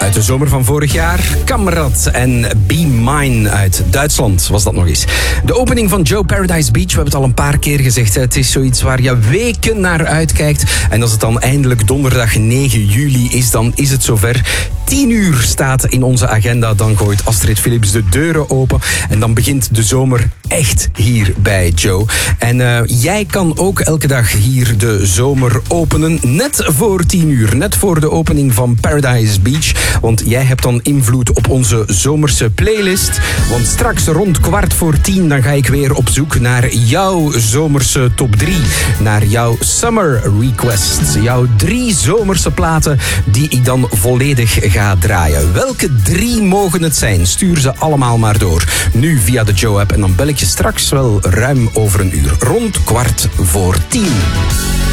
Uit de zomer van vorig jaar, Kamrat en Be Mine uit Duitsland was dat nog eens. De opening van Joe Paradise Beach, we hebben het al een paar keer gezegd. Het is zoiets waar je weken naar uitkijkt. En als het dan eindelijk donderdag 9 juli is, dan is het zover. 10 uur staat in onze agenda. Dan gooit Astrid Philips de deuren open. En dan begint de zomer echt hier bij Joe. En jij kan ook elke dag hier de zomer openen. Net voor 10 uur. Net voor de opening van Paradise Beach. Want jij hebt dan invloed op onze zomerse playlist. Want straks rond 9:15 dan ga ik weer op zoek naar jouw zomerse top 3. Naar jouw summer requests. Jouw 3 zomerse platen die ik dan volledig ga draaien. Welke 3 mogen het zijn? Stuur ze allemaal maar door. Nu via de Joe-app en dan bel ik je straks wel ruim over een uur. Rond 9:15.